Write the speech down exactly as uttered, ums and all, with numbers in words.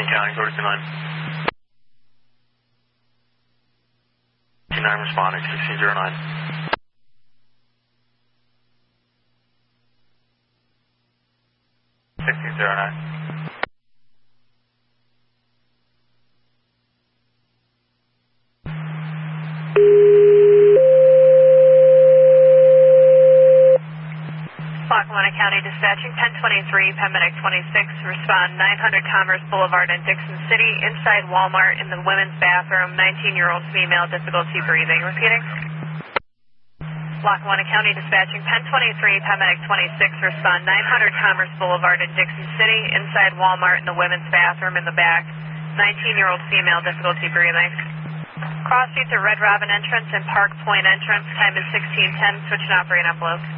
County, Order two nine. two nine responding, sixteen zero nine. sixteen zero nine. Lackawanna County Dispatching, Penn twenty-three, Pemmidic twenty-six, respond nine hundred Commerce Boulevard in Dixon City, inside Walmart in the women's bathroom, nineteen-year-old female, difficulty breathing. Repeating. Lackawanna County Dispatching, Penn twenty-three, Pemmidic twenty-six, respond nine hundred Commerce Boulevard in Dixon City, inside Walmart in the women's bathroom in the back, nineteen-year-old female, difficulty breathing. Cross streets at Red Robin entrance and Park Point entrance, time is sixteen ten, switch and operate envelope.